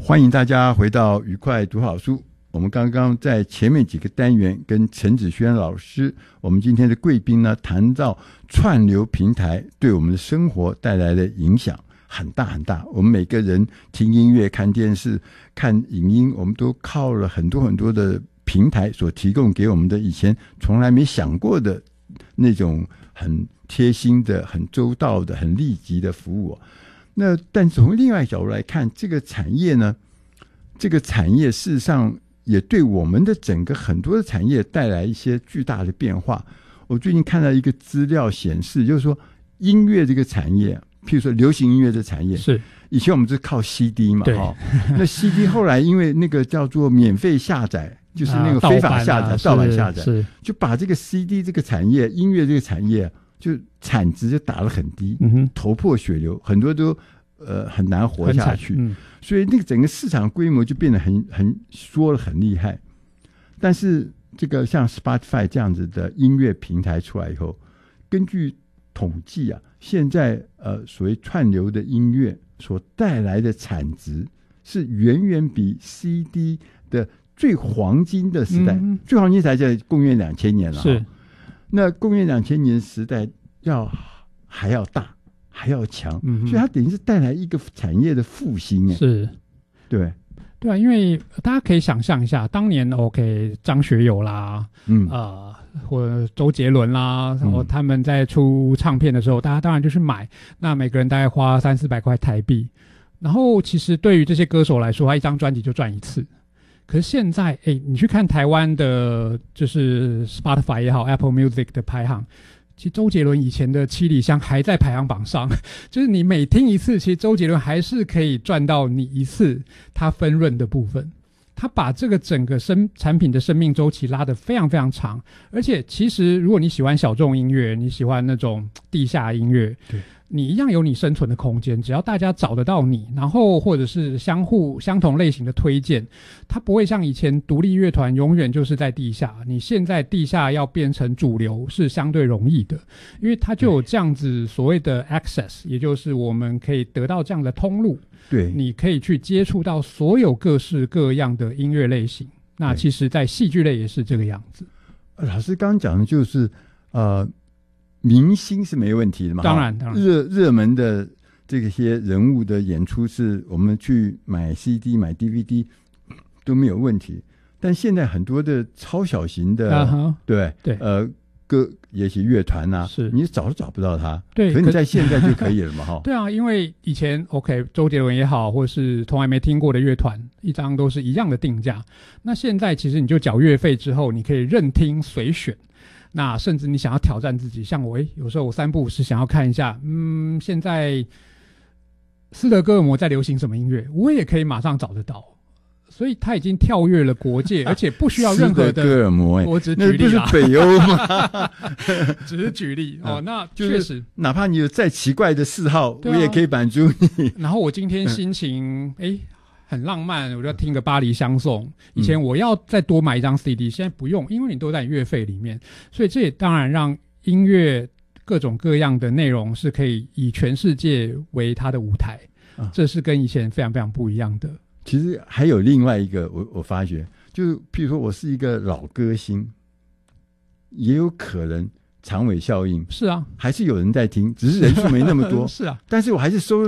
欢迎大家回到愉快读好书。我们刚刚在前面几个单元跟陈子轩老师，我们今天的贵宾呢，谈到串流平台对我们的生活带来的影响很大很大。我们每个人听音乐、看电视、看影音，我们都靠了很多很多的平台所提供给我们的以前从来没想过的那种很贴心的、很周到的、很立即的服务。那但从另外一个角度来看，这个产业呢，这个产业事实上也对我们的整个很多的产业带来一些巨大的变化。我最近看到一个资料显示，就是说音乐这个产业，譬如说流行音乐的产业， 是以前我们是靠 CD 嘛， 对， 那 CD 后来因为那个叫做免费下载，就是那个非法下载、盗版下载，就把这个 CD 这个产业、音乐这个产业就产值就打得很低，头破血流，很多都很难活下去，所以那个整个市场规模就变得很缩得很厉害。但是这个像 Spotify 这样子的音乐平台出来以后，根据统计啊，现在所谓串流的音乐所带来的产值是远远比 CD 的最黄金的时代，最黄金才在公元2000年了，是。那公元2000年时代还要大，还要强，所以它等于是带来一个产业的复兴， 是，对啊，因为大家可以想象一下，当年 OK 张学友啦，或者周杰伦啦，然后他们在出唱片的时候，大家当然就是买，那每个人大概花300-400块台币，然后其实对于这些歌手来说，他一张专辑就赚一次。可是现在，你去看台湾的，就是 Spotify 也好 ，Apple Music 的排行，其实周杰伦以前的《七里香》还在排行榜上，就是你每听一次，其实周杰伦还是可以赚到你一次他分润的部分。他把这个整个产品的生命周期拉得非常非常长，而且其实如果你喜欢小众音乐，你喜欢那种地下音乐，对，你一样有你生存的空间，只要大家找得到你，然后或者是相同类型的推荐，它不会像以前独立乐团永远就是在地下，你现在地下要变成主流是相对容易的，因为它就有这样子所谓的 access， 也就是我们可以得到这样的通路，对，你可以去接触到所有各式各样的音乐类型。那其实在戏剧类也是这个样子。 老师刚刚讲的就是明星是没问题的嘛， 当然热门的这些人物的演出是我们去买 CD 买 DVD 都没有问题，但现在很多的超小型的，对歌也许乐团啊，是你找都找不到他，对，可是你在现在就可以了嘛，哈。 对啊，因为以前 OK 周杰伦也好，或是从来没听过的乐团，一张都是一样的定价。那现在其实你就缴月费之后，你可以任听随选。那甚至你想要挑战自己，像我有时候我3不5时想要看一下，现在斯德哥尔摩在流行什么音乐，我也可以马上找得到。所以他已经跳跃了国界，而且不需要任何的。斯德哥尔摩， 我只举例啦，那不是北欧吗？ 只是举例哦。那确实， 哪怕你有再奇怪的嗜好，我也可以满足你。 然后我今天心情很浪漫，我就要听个巴黎香颂。以前我要再多买一张 CD， 现在不用，因为你都在月费里面。所以这也当然让音乐各种各样的内容是可以以全世界为它的舞台，这是跟以前非常非常不一样的。 其实还有另外一个，我发觉，就是譬如说我是一个老歌星，也有可能长尾效应， 是啊， 还是有人在听，只是人数没那么多， 是啊， 但是我还是收